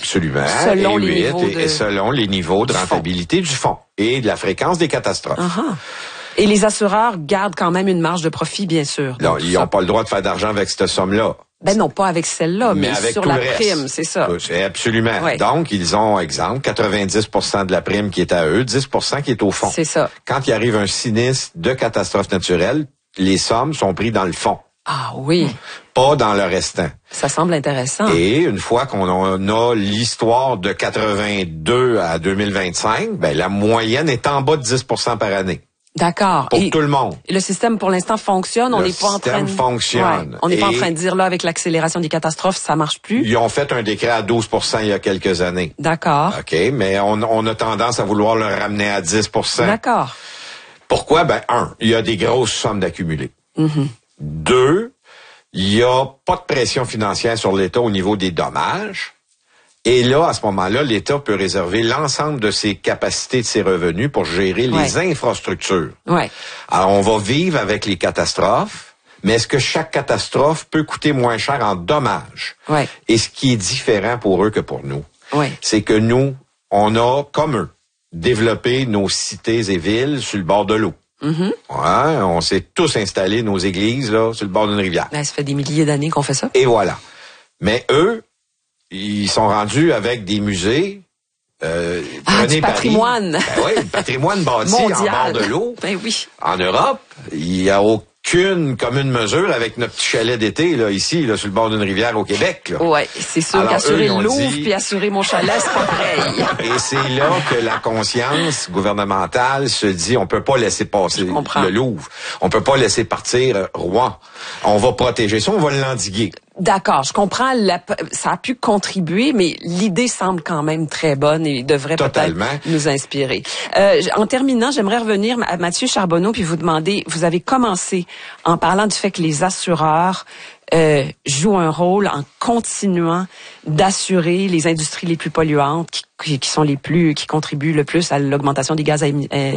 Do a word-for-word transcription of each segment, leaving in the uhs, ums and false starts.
Absolument. Selon et les huit, niveaux et, de... et selon les niveaux de rentabilité du fonds et de la fréquence des catastrophes. Uh-huh. Et les assureurs gardent quand même une marge de profit, bien sûr. Non, ils n'ont pas le droit de faire d'argent avec cette somme-là. Ben non, pas avec celle-là, mais, mais avec sur la prime, c'est ça. C'est absolument. Ouais. Donc, ils ont, exemple, quatre-vingt-dix pour cent de la prime qui est à eux, dix pour cent qui est au fond. C'est ça. Quand il arrive un sinistre de catastrophe naturelle, les sommes sont prises dans le fond. Ah oui. Pas dans le restant. Ça semble intéressant. Et une fois qu'on a l'histoire de quatre-vingt-deux à deux mille vingt-cinq, ben la moyenne est en bas de dix pour cent par année. D'accord. Pour et tout le monde. Le système, pour l'instant, fonctionne. On n'est pas en train de... fonctionne. Ouais. On n'est pas en train de dire, là, avec l'accélération des catastrophes, ça marche plus. Ils ont fait un décret à douze pour cent il y a quelques années. D'accord. OK, mais on, on a tendance à vouloir le ramener à dix pour cent. D'accord. Pourquoi? Ben, un, il y a des grosses sommes d'accumuler. Mm-hmm. Deux, il y a pas de pression financière sur l'État au niveau des dommages. Et là, à ce moment-là, l'État peut réserver l'ensemble de ses capacités, de ses revenus pour gérer ouais. les infrastructures. Ouais. Alors, on va vivre avec les catastrophes, mais est-ce que chaque catastrophe peut coûter moins cher en dommages? Ouais. Et ce qui est différent pour eux que pour nous, ouais. c'est que nous, on a, comme eux, développé nos cités et villes sur le bord de l'eau. Mm-hmm. Ouais, on s'est tous installés nos églises là sur le bord d'une rivière. Ben, ça fait des milliers d'années qu'on fait ça. Et voilà. Mais eux, ils sont rendus avec des musées. Euh, ah, du patrimoine. Ben oui, le patrimoine bâti en bord de l'eau. Ben oui. En Europe, il y a aucune commune mesure avec notre petit chalet d'été là ici là sur le bord d'une rivière au Québec. Là. Ouais, c'est sûr qu'assurer le Louvre dit... puis assurer mon chalet, c'est pas pareil. Et c'est là que la conscience gouvernementale se dit on peut pas laisser passer le Louvre. On peut pas laisser partir Rouen. On va protéger ça, on va l'endiguer. D'accord, je comprends, la, ça a pu contribuer, mais l'idée semble quand même très bonne et devrait peut-être nous inspirer. Euh, en terminant, j'aimerais revenir à Mathieu Charbonneau puis vous demander, vous avez commencé en parlant du fait que les assureurs euh, jouent un rôle en continuant d'assurer les industries les plus polluantes, qui, qui sont les plus, qui contribuent le plus à l'augmentation des gaz à,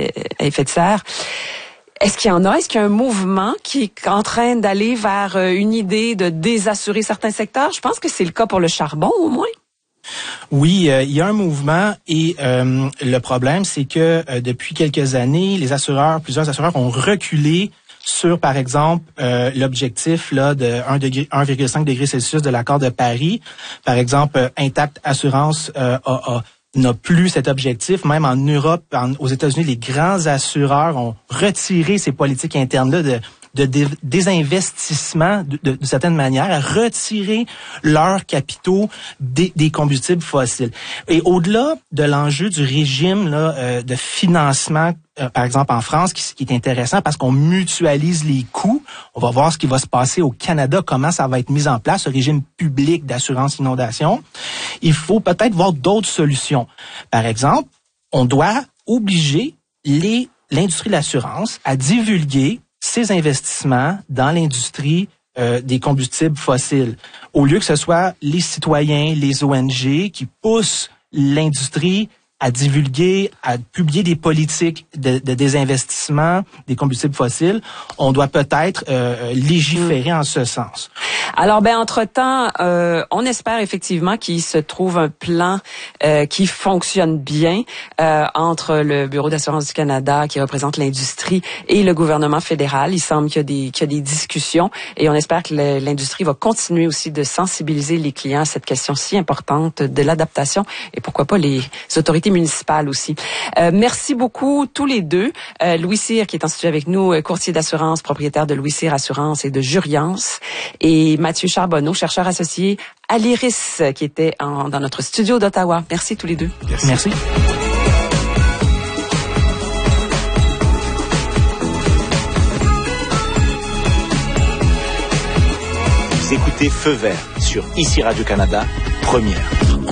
à effet de serre. Est-ce qu'il y en a? Est-ce qu'il y a un mouvement qui est en train d'aller vers une idée de désassurer certains secteurs? Je pense que c'est le cas pour le charbon, au moins. Oui, euh, il y a un mouvement et euh, le problème, c'est que euh, depuis quelques années, les assureurs, plusieurs assureurs ont reculé sur, par exemple, euh, l'objectif là de un virgule cinq degré Celsius de l'accord de Paris. Par exemple, euh, Intact Assurance euh, a, a n'a plus cet objectif. Même en Europe, en, aux États-Unis, les grands assureurs ont retiré ces politiques internes-là de, de dé, désinvestissement, de, de, de certaine manière, à retirer leurs capitaux des, des combustibles fossiles. Et au-delà de l'enjeu du régime là, euh, de financement, euh, par exemple en France, qui, qui est intéressant parce qu'on mutualise les coûts. On va voir ce qui va se passer au Canada, comment ça va être mis en place, ce régime public d'assurance inondation. Il faut peut-être voir d'autres solutions. Par exemple, on doit obliger les, l'industrie de l'assurance à divulguer ses investissements dans l'industrie euh, des combustibles fossiles, au lieu que ce soit les citoyens, les O N G qui poussent l'industrie à divulguer, à publier des politiques de, de désinvestissement des combustibles fossiles. On doit peut-être euh, légiférer mmh. en ce sens. Alors, ben entre-temps, euh, on espère effectivement qu'il se trouve un plan euh, qui fonctionne bien euh, entre le Bureau d'assurance du Canada, qui représente l'industrie, et le gouvernement fédéral. Il semble qu'il y a des, qu'il y a des discussions et on espère que le, l'industrie va continuer aussi de sensibiliser les clients à cette question si importante de l'adaptation et pourquoi pas les autorités municipales aussi. Euh, merci beaucoup tous les deux. Euh, Louis Cyr, qui est en studio avec nous, courtier d'assurance, propriétaire de Louis Cyr Assurance et de Juriance, et Mathieu Charbonneau, chercheur associé à l'Iris, qui était en, dans notre studio d'Ottawa. Merci tous les deux. Merci. Merci. Vous écoutez Feu Vert sur Ici Radio-Canada, première.